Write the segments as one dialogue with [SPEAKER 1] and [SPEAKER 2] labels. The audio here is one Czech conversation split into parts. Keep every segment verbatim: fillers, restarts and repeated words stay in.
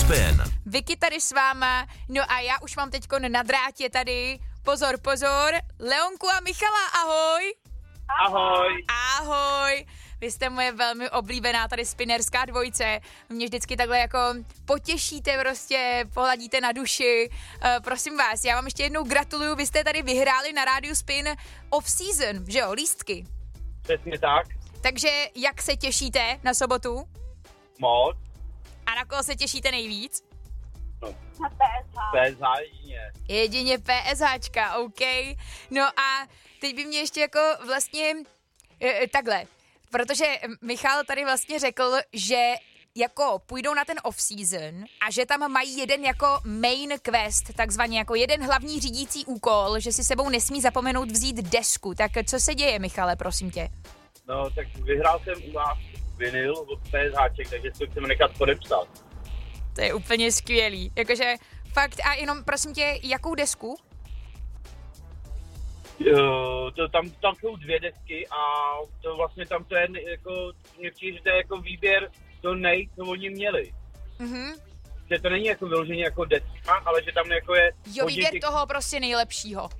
[SPEAKER 1] Spin.
[SPEAKER 2] Vicky tady s váma, no a já už mám teďko na drátě tady, pozor, pozor, Leonku a Michala, ahoj.
[SPEAKER 3] Ahoj.
[SPEAKER 2] Ahoj. Vy jste moje velmi oblíbená tady spinerská dvojce. Mě vždycky takhle jako potěšíte prostě, pohladíte na duši. Uh, prosím vás, já vám ještě jednou gratuluju, vy jste tady vyhráli na rádiu Spin off-season, že jo, lístky.
[SPEAKER 3] Přesně tak.
[SPEAKER 2] Takže jak se těšíte na sobotu?
[SPEAKER 3] Moc.
[SPEAKER 2] A na koho se těšíte nejvíc?
[SPEAKER 3] No.
[SPEAKER 4] Na P S H.
[SPEAKER 3] P S H jedině.
[SPEAKER 2] Jedině PSHčka, OK. No a teď by mě ještě jako vlastně e, takhle, protože Michal tady vlastně řekl, že jako půjdou na ten off-season a že tam mají jeden jako main quest, takzvaně jako jeden hlavní řídící úkol, že si sebou nesmí zapomenout vzít desku. Tak co se děje, Michale, prosím tě?
[SPEAKER 3] No, tak vyhrál jsem u vás vinyl od PSHček, takže si to chceme nechat podepsat.
[SPEAKER 2] To je úplně skvělý. Jakože fakt a jenom prosím tě, jakou desku?
[SPEAKER 3] Jo, to, tam, tam jsou dvě desky a to vlastně tam to je jako, mě přijde, že to je jako výběr to nej, co oni měli.
[SPEAKER 2] Mhm.
[SPEAKER 3] Že to není jako vyloženě jako deska, ale že tam jako je...
[SPEAKER 2] Jo, výběr
[SPEAKER 3] těch...
[SPEAKER 2] toho prostě nejlepšího.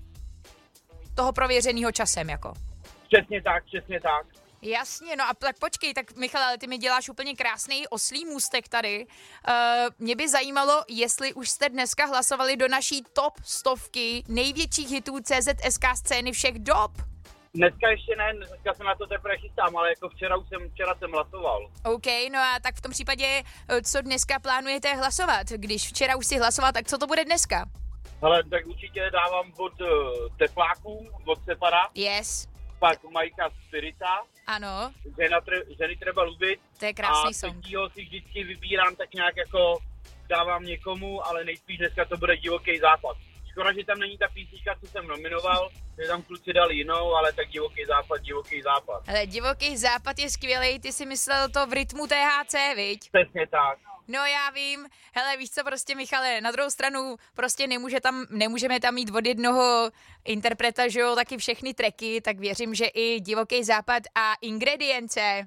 [SPEAKER 2] Toho prověřenýho časem, jako.
[SPEAKER 3] Přesně tak, přesně tak.
[SPEAKER 2] Jasně, no a tak počkej, tak Michale, ale ty mi děláš úplně krásný oslý můstek tady. Uh, mě by zajímalo, jestli už jste dneska hlasovali do naší top stovky největších hitů C Z S K scény všech dob.
[SPEAKER 3] Dneska ještě ne, dneska se na to teprve chystám, ale jako včera už jsem, včera jsem hlasoval.
[SPEAKER 2] OK, no a tak v tom případě, co dneska plánujete hlasovat? Když včera už si hlasoval, tak co to bude dneska?
[SPEAKER 3] Hele, tak určitě dávám od uh, tepláků, od Separa.
[SPEAKER 2] Yes.
[SPEAKER 3] Pak Majka Spirita,
[SPEAKER 2] Ano.
[SPEAKER 3] žena tre, ženy treba lubit.
[SPEAKER 2] To je krásný
[SPEAKER 3] a
[SPEAKER 2] song.
[SPEAKER 3] A třetího si vždycky vybírám tak nějak jako dávám někomu, ale nejspíš dneska to bude Divoký západ. Škoda, že tam není ta písnička, co jsem nominoval, že tam kluci dali jinou, ale tak Divoký západ, Divoký západ.
[SPEAKER 2] Ale Divoký západ je skvělej, ty si myslel to v rytmu T H C, viď?
[SPEAKER 3] Přesně tak.
[SPEAKER 2] No já vím, hele víš co prostě Michale, na druhou stranu prostě nemůže tam, nemůžeme tam mít od jednoho interpreta, že jo, taky všechny tracky, tak věřím, že i Divoký západ a Ingredience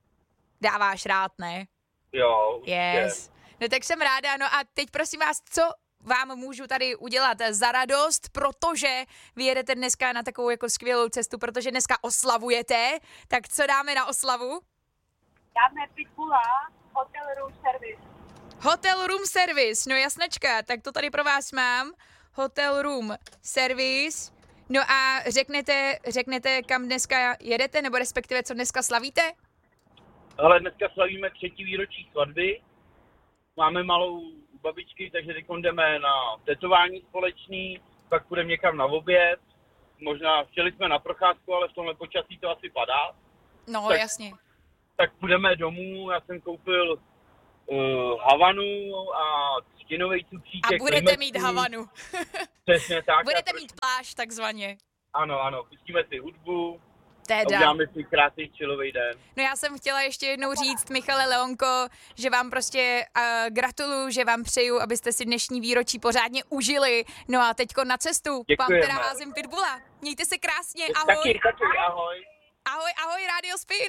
[SPEAKER 2] dáváš rád, ne?
[SPEAKER 3] Jo, určitě.
[SPEAKER 2] Yes. No tak jsem ráda, no a teď prosím vás, co vám můžu tady udělat za radost, protože vy jedete dneska na takovou jako skvělou cestu, protože dneska oslavujete, tak co dáme na oslavu?
[SPEAKER 4] Dáme Pitbulla, Hotel Room Service.
[SPEAKER 2] Hotel Room Service, no jasnečka, tak to tady pro vás mám. Hotel Room Service. No a řeknete, řeknete, kam dneska jedete, nebo respektive co dneska slavíte?
[SPEAKER 3] Ale dneska slavíme třetí výročí svatby. Máme malou u babičky, takže teď jdeme na tetování společný, pak půjdeme někam na oběd. Možná chtěli jsme na procházku, ale v tomhle počasí to asi padá.
[SPEAKER 2] No
[SPEAKER 3] tak,
[SPEAKER 2] jasně.
[SPEAKER 3] Tak půjdeme domů, já jsem koupil uh, Havanu a třtinovej cukříček.
[SPEAKER 2] A budete
[SPEAKER 3] limetku.
[SPEAKER 2] mít Havanu.
[SPEAKER 3] Přesně tak.
[SPEAKER 2] Budete mít pláž takzvaně.
[SPEAKER 3] Ano, ano, pustíme si hudbu a
[SPEAKER 2] Teda.
[SPEAKER 3] uděláme si krásný chillový den.
[SPEAKER 2] No já jsem chtěla ještě jednou říct, Michale Leonko, že vám prostě uh, gratuluju, že vám přeju, abyste si dnešní výročí pořádně užili. No a teďko na cestu. Vám
[SPEAKER 3] Děkujeme.
[SPEAKER 2] teda házím Pitbulla. Mějte se krásně, ahoj.
[SPEAKER 3] Taky, taky, ahoj.
[SPEAKER 2] Ahoj, ahoj, Radio Spin.